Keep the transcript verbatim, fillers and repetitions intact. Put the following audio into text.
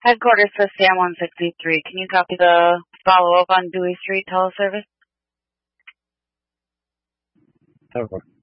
Headquarters to Sam one sixty-three. Can you copy the follow-up on Dewey Street teleservice? Over.